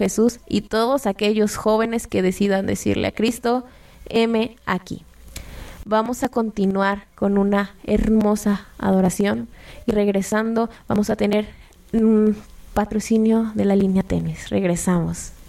Jesús y todos aquellos jóvenes que decidan decirle a Cristo, heme aquí. Vamos a continuar con una hermosa adoración y regresando vamos a tener un patrocinio de la línea Temis. Regresamos.